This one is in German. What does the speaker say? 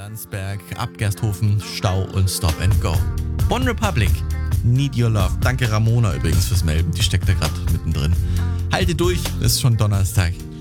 Landsberg, ab Gersthofen, Stau und Stop and Go. One Republic, Need Your Love. Danke Ramona übrigens fürs Melden, die steckt da gerade mittendrin. Halte durch, ist schon Donnerstag.